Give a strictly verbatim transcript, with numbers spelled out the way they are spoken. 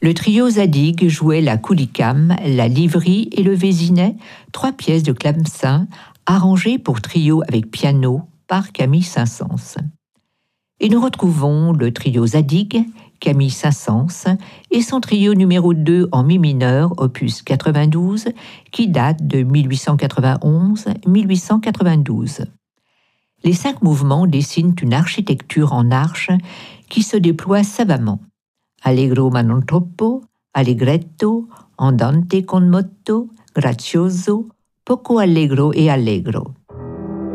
Le trio Zadig jouait la coulicam, la livrie et le vésinet, trois pièces de clavecin arrangées pour trio avec piano par Camille Saint-Saëns. Et nous retrouvons le trio Zadig, Camille Saint-Saëns, et son trio numéro deux en mi mineur, opus quatre-vingt-douze, qui date de mille huit cent quatre-vingt-onze à mille huit cent quatre-vingt-douze. Les cinq mouvements dessinent une architecture en arche qui se déploie savamment. Allegro ma non troppo, allegretto, andante con moto, grazioso, poco allegro et allegro.